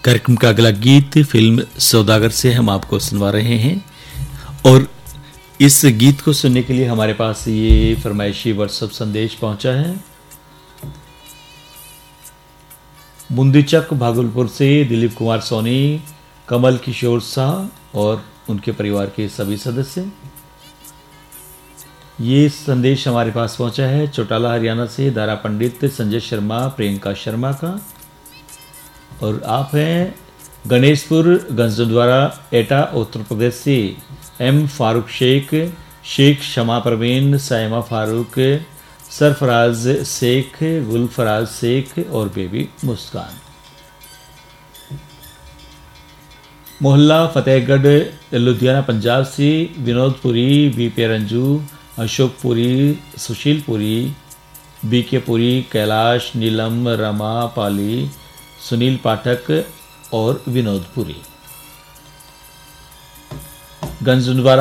कार्यक्रम का अगला गीत फिल्म सौदागर से हम आपको सुनवा रहे हैं और इस गीत को सुनने के लिए हमारे पास ये फरमाइशी व्हाट्सएप संदेश पहुंचा है। मुंदीचक भागलपुर से दिलीप कुमार सोनी, कमल किशोर शाह और उनके परिवार के सभी सदस्य। ये संदेश हमारे पास पहुंचा है चौटाला हरियाणा से दारा पंडित, संजय शर्मा, प्रियंका शर्मा का। और आप हैं गणेशपुर गंजद्वारा एटा उत्तर प्रदेश से एम फारूक शेख, शेख शमा परवीन, सायमा फारूक, सरफराज शेख, गुलफराज शेख और बेबी मुस्कान। मोहल्ला फतेहगढ़ लुधियाना पंजाब से विनोद पुरी, बीपी रंजू, अशोक पुरी, सुशील पुरी, बीके पुरी, कैलाश, नीलम, रमा, पाली, सुनील पाठक और विनोद पुरी। गंजद्वारा